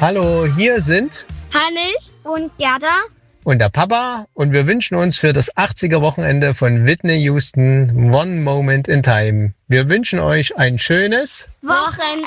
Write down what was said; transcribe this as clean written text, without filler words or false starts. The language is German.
Hallo, hier sind Hannes und Gerda und der Papa und wir wünschen uns für das 80er-Wochenende von Whitney Houston One Moment in Time. Wir wünschen euch ein schönes Wochenende.